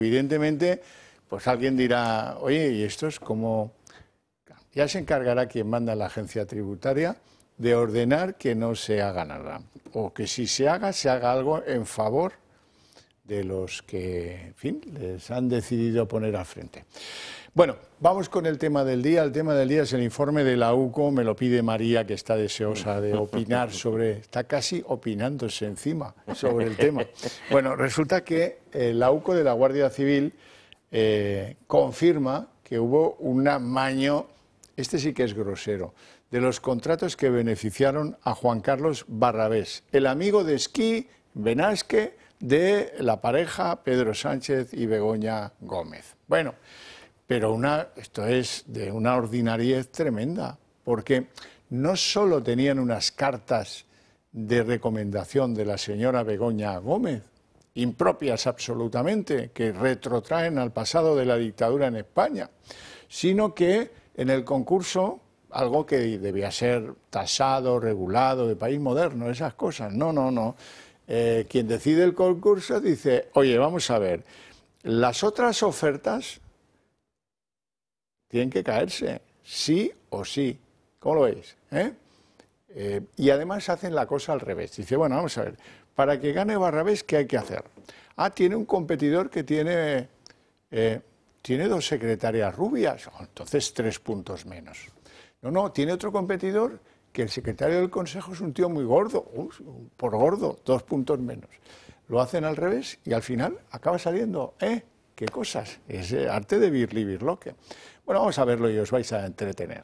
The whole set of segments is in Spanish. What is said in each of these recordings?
Evidentemente, pues alguien dirá, oye, ¿y esto es como...? Ya se encargará quien manda en la agencia tributaria de ordenar que no se haga nada, o que si se haga algo en favor de los que, en fin, les han decidido poner al frente. Bueno, vamos con el tema del día. El tema del día es el informe de la UCO, me lo pide María, que está deseosa de opinar sobre, está casi opinándose encima sobre el tema. Bueno, resulta que la UCO de la Guardia Civil confirma que hubo un amaño, este sí que es grosero, de los contratos que beneficiaron a Juan Carlos Barrabés, el amigo de esquí Benasque de la pareja Pedro Sánchez y Begoña Gómez. Bueno, pero esto es de una ordinariez tremenda, porque no solo tenían unas cartas de recomendación de la señora Begoña Gómez, impropias absolutamente, que retrotraen al pasado de la dictadura en España, sino que en el concurso, algo que debía ser tasado, regulado, de país moderno, esas cosas, no. Quien decide el concurso dice, oye, vamos a ver, las otras ofertas tienen que caerse, sí o sí. ¿Cómo lo veis? Y además hacen la cosa al revés. Dice, bueno, vamos a ver, para que gane Barrabés, ¿qué hay que hacer? Tiene un competidor que tiene 2 secretarias rubias, entonces 3 puntos menos. No, tiene otro competidor que el secretario del Consejo es un tío muy gordo, por gordo, 2 puntos menos. Lo hacen al revés y al final acaba saliendo, qué cosas, es arte de birloque. Bueno, vamos a verlo y os vais a entretener.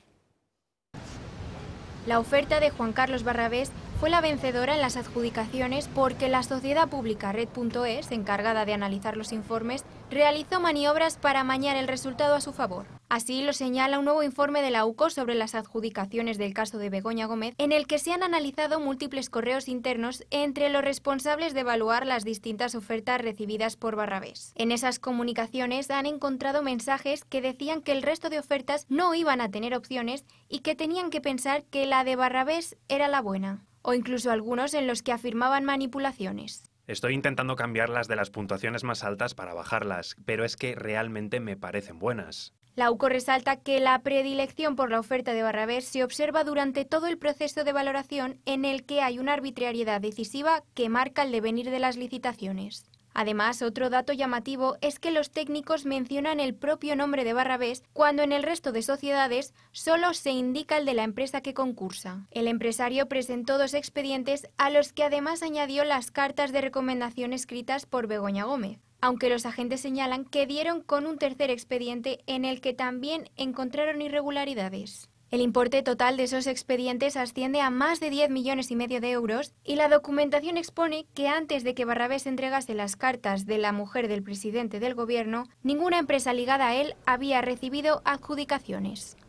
La oferta de Juan Carlos Barrabés fue la vencedora en las adjudicaciones porque la sociedad pública Red.es, encargada de analizar los informes, realizó maniobras para amañar el resultado a su favor. Así lo señala un nuevo informe de la UCO sobre las adjudicaciones del caso de Begoña Gómez, en el que se han analizado múltiples correos internos entre los responsables de evaluar las distintas ofertas recibidas por Barrabés. En esas comunicaciones han encontrado mensajes que decían que el resto de ofertas no iban a tener opciones y que tenían que pensar que la de Barrabés era la buena, o incluso algunos en los que afirmaban manipulaciones. Estoy intentando cambiarlas de las puntuaciones más altas para bajarlas, pero es que realmente me parecen buenas. La UCO resalta que la predilección por la oferta de Barrabés se observa durante todo el proceso de valoración en el que hay una arbitrariedad decisiva que marca el devenir de las licitaciones. Además, otro dato llamativo es que los técnicos mencionan el propio nombre de Barrabés cuando en el resto de sociedades solo se indica el de la empresa que concursa. El empresario presentó 2 expedientes a los que además añadió las cartas de recomendación escritas por Begoña Gómez, aunque los agentes señalan que dieron con un tercer expediente en el que también encontraron irregularidades. El importe total de esos expedientes asciende a más de 10,5 millones de euros y la documentación expone que antes de que Barrabés entregase las cartas de la mujer del presidente del gobierno, ninguna empresa ligada a él había recibido adjudicaciones.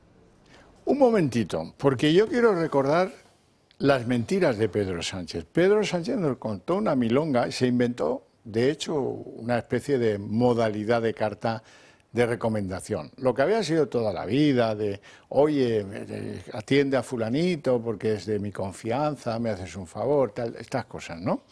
Un momentito, porque yo quiero recordar las mentiras de Pedro Sánchez. Pedro Sánchez nos contó una milonga y se inventó, de hecho, una especie de modalidad de carta de recomendación. Lo que había sido toda la vida de, oye, atiende a fulanito porque es de mi confianza, me haces un favor, tal, estas cosas, ¿no?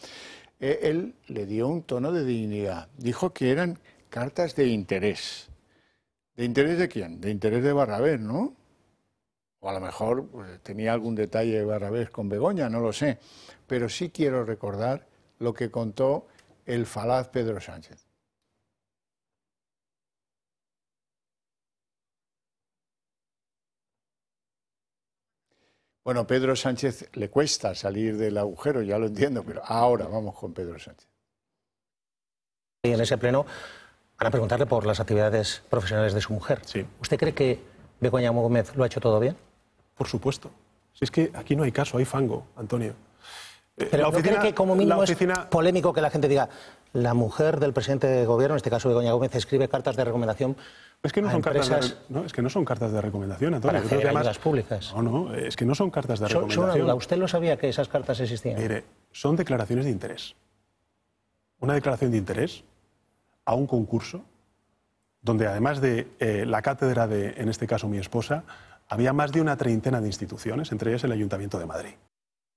Él le dio un tono de dignidad. Dijo que eran cartas de interés. ¿De interés de quién? De interés de Barrabés, ¿no? O a lo mejor pues, tenía algún detalle de Barrabés con Begoña, no lo sé. Pero sí quiero recordar lo que contó el falaz Pedro Sánchez. Bueno, Pedro Sánchez le cuesta salir del agujero, ya lo entiendo, pero ahora vamos con Pedro Sánchez. Y en ese pleno van a preguntarle por las actividades profesionales de su mujer. Sí. ¿Usted cree que Begoña Gómez lo ha hecho todo bien? Por supuesto. Si es que aquí no hay caso, hay fango, Antonio. Pero ¿no cree que como mínimo es polémico que la gente diga la mujer del presidente de gobierno, en este caso Begoña Gómez, escribe cartas de recomendación? Es que no son cartas es que no son cartas de recomendación, Antonio. Para hacer ayudas públicas. No, es que no son cartas de recomendación. Una duda, ¿usted lo sabía que esas cartas existían? Mire, son declaraciones de interés. Una declaración de interés a un concurso donde además de la cátedra de, en este caso, mi esposa, había más de una treintena de instituciones, entre ellas el Ayuntamiento de Madrid.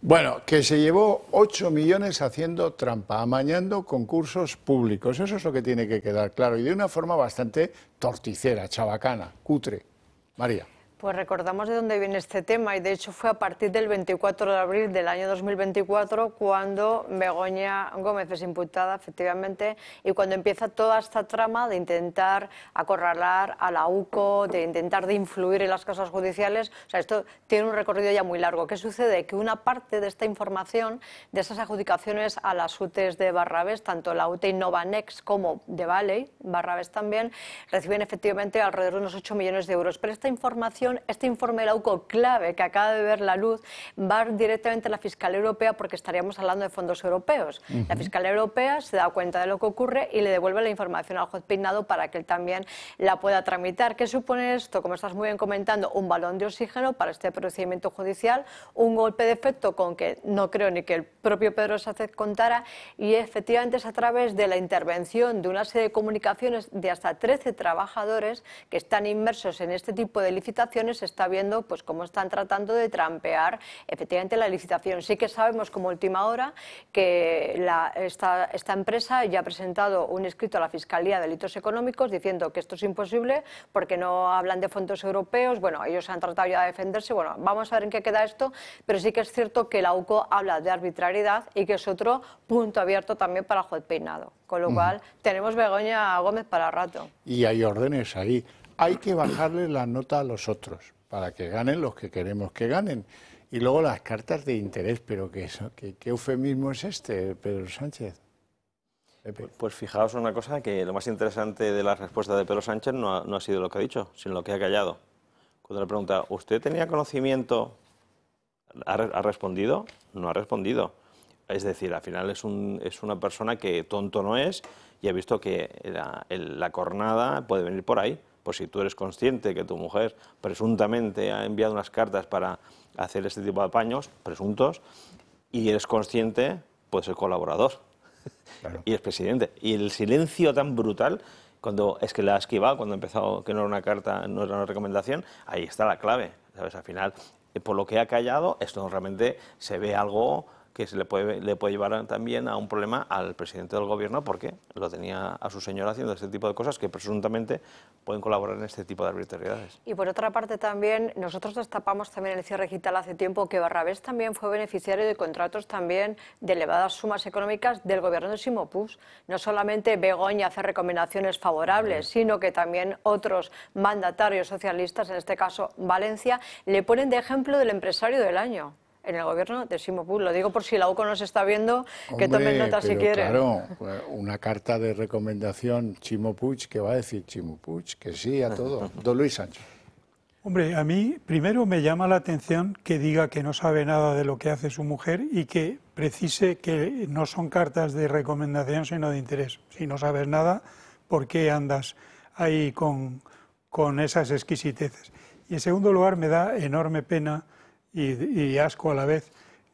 Bueno, que se llevó 8 millones haciendo trampa, amañando concursos públicos. Eso es lo que tiene que quedar claro. Y de una forma bastante torticera, chabacana, cutre. María. Pues recordamos de dónde viene este tema y de hecho fue a partir del 24 de abril del año 2024 cuando Begoña Gómez es imputada efectivamente y cuando empieza toda esta trama de intentar acorralar a la UCO, de intentar de influir en las causas judiciales. O sea, esto tiene un recorrido ya muy largo. ¿Qué sucede? Que una parte de esta información, de esas adjudicaciones a las UTEs de Barrabés, tanto la UTE Innova-Next como de Valley, Barrabés también, reciben efectivamente alrededor de unos 8 millones de euros. Pero esta información, este informe de la UCO clave que acaba de ver la luz va directamente a la Fiscalía Europea porque estaríamos hablando de fondos europeos. La Fiscalía Europea se da cuenta de lo que ocurre y le devuelve la información al juez Peinado para que él también la pueda tramitar. ¿Qué supone esto? Como estás muy bien comentando, un balón de oxígeno para este procedimiento judicial, un golpe de efecto con que no creo ni que el propio Pedro Sánchez contara y efectivamente es a través de la intervención de una serie de comunicaciones de hasta 13 trabajadores que están inmersos en este tipo de licitaciones. Se está viendo pues cómo están tratando de trampear efectivamente la licitación. Sí que sabemos como última hora que esta empresa ya ha presentado un escrito a la Fiscalía de Delitos Económicos diciendo que esto es imposible porque no hablan de fondos europeos. Bueno, ellos han tratado ya de defenderse. Bueno, vamos a ver en qué queda esto, pero sí que es cierto que la UCO habla de arbitrariedad y que es otro punto abierto también para el juez Peinado. Con lo cual tenemos Begoña Gómez para rato. Y hay órdenes ahí. Hay que bajarle la nota a los otros para que ganen los que queremos que ganen. Y luego las cartas de interés, pero ¿qué eufemismo es este, Pedro Sánchez? Pues fijaos una cosa, que lo más interesante de la respuesta de Pedro Sánchez no ha sido lo que ha dicho, sino lo que ha callado. Cuando le pregunta, ¿usted tenía conocimiento? ¿Ha respondido? No ha respondido. Es decir, al final es una persona que tonto no es y ha visto que la cornada puede venir por ahí. Pues si tú eres consciente que tu mujer presuntamente ha enviado unas cartas para hacer este tipo de apaños, presuntos, y eres consciente, puedes ser colaborador. Claro. Y es presidente. Y el silencio tan brutal, cuando es que la ha esquivado, cuando empezó que no era una carta, no era una recomendación, ahí está la clave, ¿sabes? Al final, por lo que ha callado, esto realmente se ve algo que le puede llevar también a un problema al presidente del gobierno porque lo tenía a su señora haciendo este tipo de cosas que presuntamente pueden colaborar en este tipo de arbitrariedades. Y por otra parte también, nosotros destapamos también en el cierre digital hace tiempo que Barrabés también fue beneficiario de contratos también de elevadas sumas económicas del gobierno de Ximo Puig. No solamente Begoña hace recomendaciones favorables, sino que también otros mandatarios socialistas, en este caso Valencia, le ponen de ejemplo del empresario del año en el gobierno de Ximo Puig. Lo digo por si la UCO nos está viendo, que tomen nota si quiere. Claro, una carta de recomendación, Ximo Puig, ¿qué va a decir Ximo Puig? Que sí a todo. Don Luis Sánchez. Hombre, a mí primero me llama la atención que diga que no sabe nada de lo que hace su mujer y que precise que no son cartas de recomendación sino de interés. Si no sabes nada, ¿por qué andas ahí con esas exquisiteces? Y en segundo lugar me da enorme pena y asco a la vez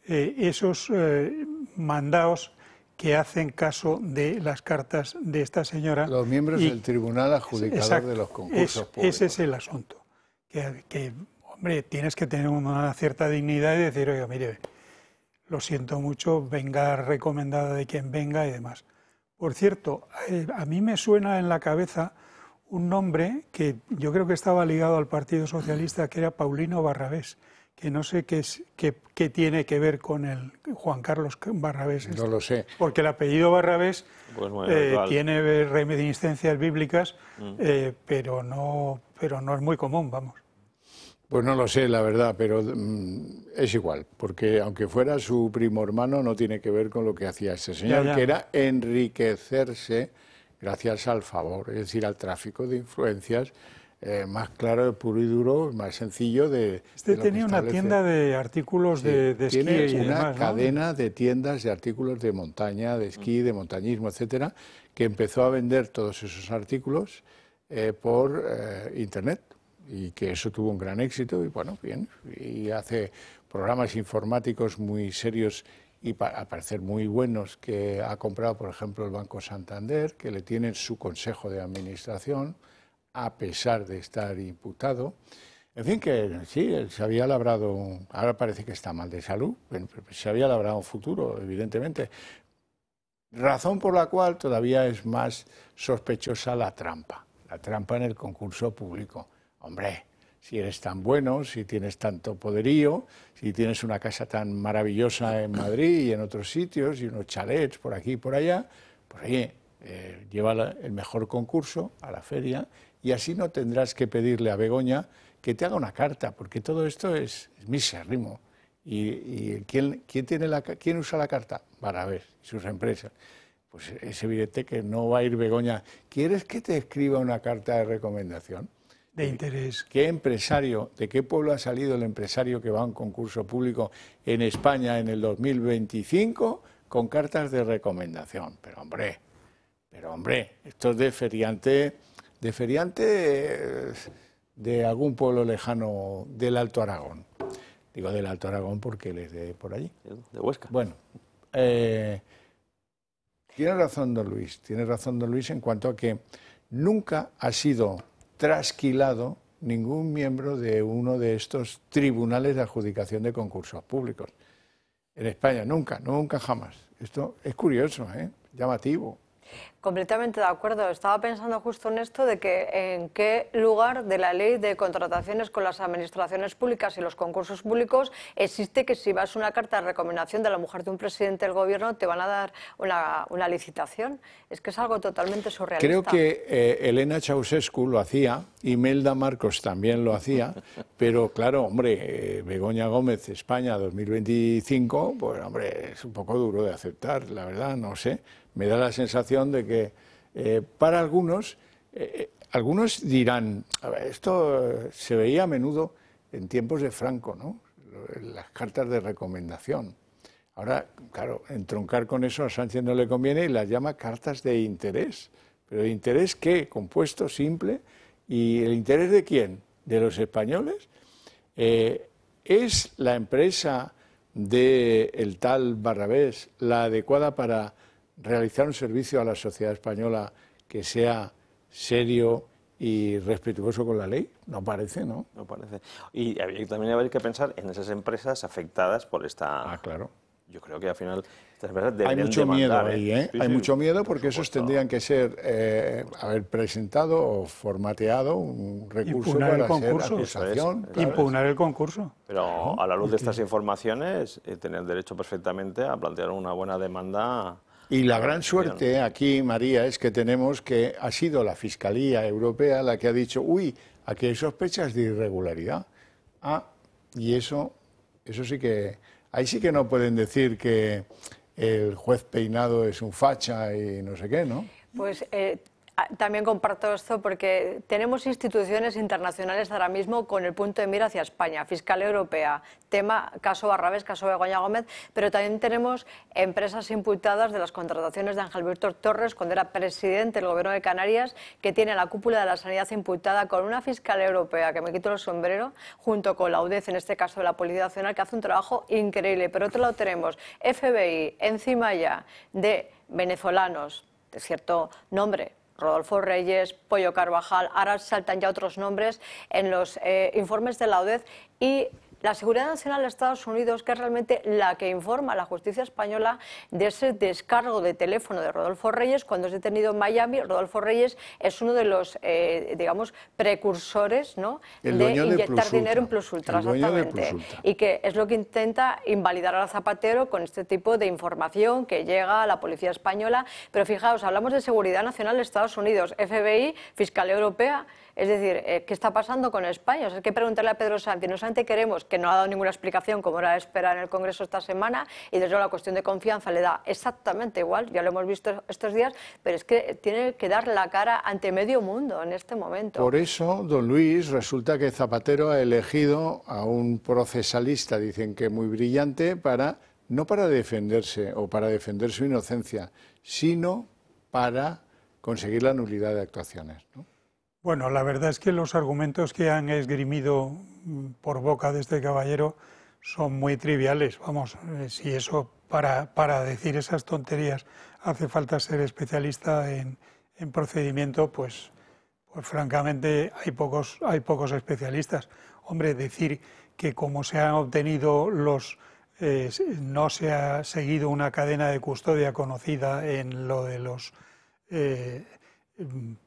esos mandados que hacen caso de las cartas de esta señora. Los miembros del tribunal adjudicador de los concursos públicos. Ese es el asunto. Que, hombre, tienes que tener una cierta dignidad y decir, oiga, mire, lo siento mucho, venga recomendada de quien venga y demás. Por cierto, a mí me suena en la cabeza un nombre que yo creo que estaba ligado al Partido Socialista, que era Paulino Barrabés, que no sé qué tiene que ver con el Juan Carlos Barrabés. No lo sé. Porque el apellido Barrabés pues tiene reminiscencias bíblicas, pero no es muy común, vamos. Pues no lo sé, la verdad, pero es igual, porque aunque fuera su primo hermano, no tiene que ver con lo que hacía ese señor, que era enriquecerse gracias al favor, es decir, al tráfico de influencias. Más claro, puro y duro, más sencillo de... tenía una tienda de artículos de esquí tiene y una demás, ¿no? cadena de tiendas de artículos de montaña, de esquí, de montañismo, etcétera, que empezó a vender todos esos artículos por Internet y que eso tuvo un gran éxito y bueno, bien, y hace programas informáticos muy serios y al parecer muy buenos que ha comprado, por ejemplo, el Banco Santander, que le tienen su consejo de administración, a pesar de estar imputado. En fin, que sí, él se había labrado, ahora parece que está mal de salud, pero se había labrado un futuro, evidentemente. Razón por la cual todavía es más sospechosa la trampa en el concurso público. Hombre, si eres tan bueno, si tienes tanto poderío, si tienes una casa tan maravillosa en Madrid y en otros sitios, y unos chalets por aquí y por allá, pues oye, lleva el mejor concurso a la feria y así no tendrás que pedirle a Begoña que te haga una carta, porque todo esto es misérrimo. ¿Y quién usa la carta? Barrabés y sus empresas. Pues es evidente que no va a ir Begoña. ¿Quieres que te escriba una carta de recomendación? De interés. ¿Qué empresario, de qué pueblo ha salido el empresario que va a un concurso público en España en el 2025 con cartas de recomendación? Pero hombre, esto es de feriante de algún pueblo lejano del Alto Aragón. Digo del Alto Aragón porque él es de por allí. De Huesca. Bueno, tiene razón don Luis en cuanto a que nunca ha sido trasquilado ningún miembro de uno de estos tribunales de adjudicación de concursos públicos. En España, nunca jamás. Esto es curioso, llamativo. Completamente de acuerdo. Estaba pensando justo en esto de que en qué lugar de la ley de contrataciones con las administraciones públicas y los concursos públicos existe que si vas una carta de recomendación de la mujer de un presidente del gobierno te van a dar una licitación. Es que es algo totalmente surrealista. Creo que Elena Ceausescu lo hacía, Imelda Marcos también lo hacía, pero claro, hombre, Begoña Gómez, España 2025, pues hombre, es un poco duro de aceptar, la verdad, no sé. Me da la sensación de que para algunos dirán, a ver, esto se veía a menudo en tiempos de Franco, ¿no? Las cartas de recomendación. Ahora, claro, entroncar con eso a Sánchez no le conviene y las llama cartas de interés. ¿Pero de interés qué? Compuesto, simple. ¿Y el interés de quién? ¿De los españoles? ¿Es la empresa del tal Barrabés la adecuada para realizar un servicio a la sociedad española que sea serio y respetuoso con la ley? No parece, ¿no? No parece. Y también habría que pensar en esas empresas afectadas por esta... Ah, claro. Yo creo que al final estas empresas deberían hay mucho miedo ahí, ¿eh? Sí, hay mucho miedo porque esos tendrían que ser, haber presentado o formateado un recurso para ser acusación. Impugnar el concurso. Pero a la luz de estas informaciones, tienen derecho perfectamente a plantear una buena demanda. Y la gran suerte aquí, María, es que tenemos que ha sido la Fiscalía Europea la que ha dicho, uy, aquí hay sospechas de irregularidad. Ah, y eso sí que... Ahí sí que no pueden decir que el juez Peinado es un facha y no sé qué, ¿no? Pues también comparto esto porque tenemos instituciones internacionales ahora mismo con el punto de mira hacia España, Fiscalía Europea, tema caso Barrabés, caso Begoña Gómez, pero también tenemos empresas imputadas de las contrataciones de Ángel Víctor Torres cuando era presidente del Gobierno de Canarias, que tiene la cúpula de la sanidad imputada con una Fiscalía Europea, que me quito el sombrero, junto con la UDEF, en este caso de la Policía Nacional, que hace un trabajo increíble. Pero otro lado tenemos FBI, encima ya de venezolanos, de cierto nombre, Rodolfo Reyes, Pollo Carvajal, ahora saltan ya otros nombres en los informes de la UDEF y la Seguridad Nacional de Estados Unidos, que es realmente la que informa a la justicia española de ese descargo de teléfono de Rodolfo Reyes cuando es detenido en Miami. Rodolfo Reyes es uno de los, digamos, precursores, ¿no?, de inyectar dinero en Plus Ultra, exactamente. Y que es lo que intenta invalidar a Zapatero con este tipo de información que llega a la policía española. Pero fijaos, hablamos de Seguridad Nacional de Estados Unidos, FBI, Fiscalía Europea. Es decir, ¿qué está pasando con España? O sea, hay que preguntarle a Pedro Sánchez. No solamente queremos, que no ha dado ninguna explicación como era de esperar en el Congreso esta semana, y desde luego la cuestión de confianza le da exactamente igual, ya lo hemos visto estos días, pero es que tiene que dar la cara ante medio mundo en este momento. Por eso, don Luis, resulta que Zapatero ha elegido a un procesalista, dicen que muy brillante, no para defenderse o para defender su inocencia, sino para conseguir la nulidad de actuaciones, ¿no? Bueno, la verdad es que los argumentos que han esgrimido por boca de este caballero son muy triviales. Vamos, si eso para decir esas tonterías hace falta ser especialista en procedimiento, pues Pues francamente hay pocos especialistas. Hombre, decir que como se han obtenido no se ha seguido una cadena de custodia conocida en lo de los